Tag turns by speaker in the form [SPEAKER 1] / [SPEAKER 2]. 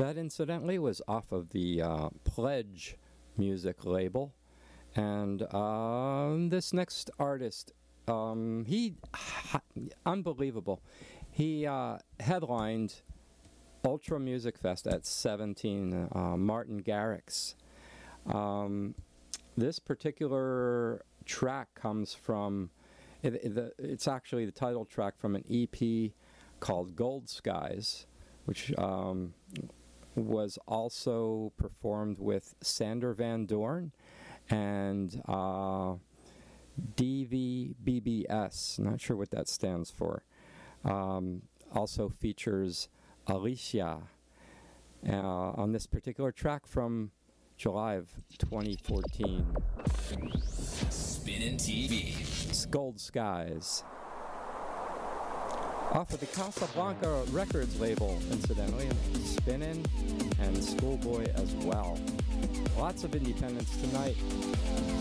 [SPEAKER 1] That, incidentally, was off of the Pledge music label. And this next artist, unbelievable. He headlined Ultra Music Fest at 17, Martin Garrix. This particular track comes from, it's actually the title track from an EP called Gold Skies, which was also performed with Sander Van Doorn and DVBBS. Not sure what that stands for. Also features Alicia on this particular track from July of 2014.
[SPEAKER 2] Spinnin' TV.
[SPEAKER 1] It's Gold Skies. Off of the Casablanca Records label, incidentally, Spinnin' and Schoolboy as well. Lots of independence tonight.